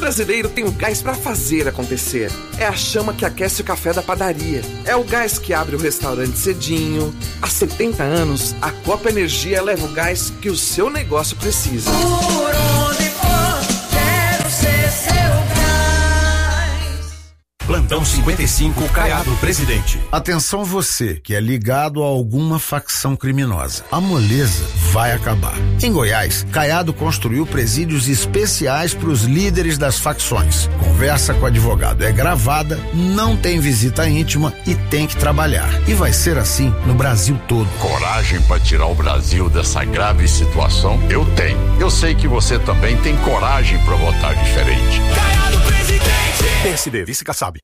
brasileiro tem o gás pra fazer acontecer. É a chama que aquece o café da padaria. É o gás que abre o restaurante cedinho. Há 70 anos, a Copa Energia leva o gás que o seu negócio precisa. Por onde for, quero ser seu gás. Plantão 55, Caiado Presidente. Atenção você que é ligado a alguma facção criminosa. A moleza vai acabar. Em Goiás, Caiado construiu presídios especiais para os líderes das facções. Conversa com o advogado é gravada, não tem visita íntima e tem que trabalhar. E vai ser assim no Brasil todo. Coragem para tirar o Brasil dessa grave situação? Eu tenho. Eu sei que você também tem coragem para votar diferente. Caiado Presidente. PSD, vice Kassab.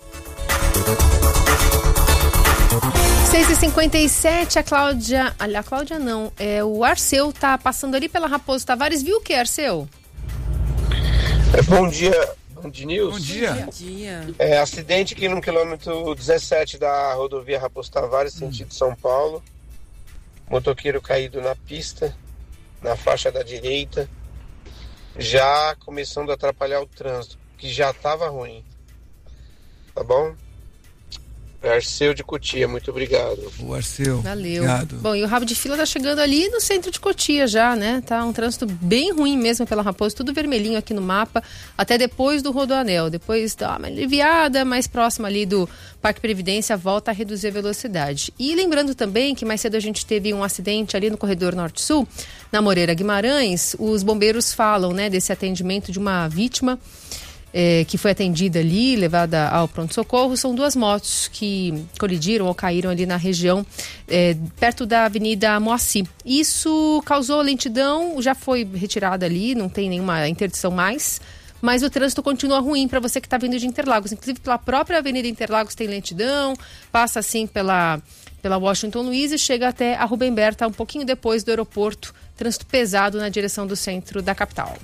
6h57, a Cláudia não, o Arceu tá passando ali pela Raposo Tavares, viu o que, Arceu? Bom dia, Band News. Bom dia. Bom dia. Acidente aqui no quilômetro 17 da rodovia Raposo Tavares, sentido São Paulo. Motoqueiro caído na pista, na faixa da direita, já começando a atrapalhar o trânsito, que já estava ruim. Tá bom? Arceu de Cotia, muito obrigado. O Arceu. Valeu. Obrigado. Bom, e o rabo de fila tá chegando ali no centro de Cotia já, né? Tá um trânsito bem ruim mesmo pela Raposo, tudo vermelhinho aqui no mapa, até depois do Rodoanel. Depois dá uma aliviada, mais próxima ali do Parque Previdência, volta a reduzir a velocidade. E lembrando também que mais cedo a gente teve um acidente ali no corredor Norte-Sul, na Moreira Guimarães. Os bombeiros falam, né, desse atendimento de uma vítima que foi atendida ali, levada ao pronto-socorro. São duas motos que colidiram ou caíram ali na região, perto da Avenida Moacir. Isso causou lentidão, já foi retirada ali, não tem nenhuma interdição mais, mas o trânsito continua ruim para você que está vindo de Interlagos. Inclusive pela própria Avenida Interlagos tem lentidão, passa assim pela Washington Luiz e chega até a Rubem Berta, um pouquinho depois do aeroporto. Trânsito pesado na direção do centro da capital.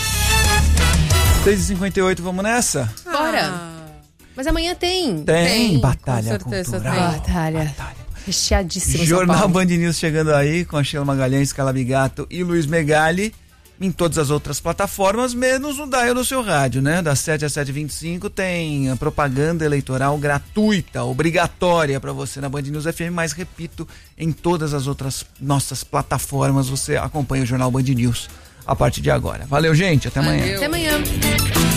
6h58, vamos nessa? Bora! Mas amanhã tem. Tem. Batalha com certeza cultural. tem. Batalha. Recheadíssimo. Jornal Band News chegando aí com a Sheila Magalhães, Calabigato e Luiz Megali. Em todas as outras plataformas, menos no dial do seu rádio, né? Das 7 às 7h25 tem a propaganda eleitoral gratuita, obrigatória para você na Band News FM, mas repito, em todas as outras nossas plataformas você acompanha o Jornal Band News a partir de agora. Valeu, gente, até amanhã. Até amanhã.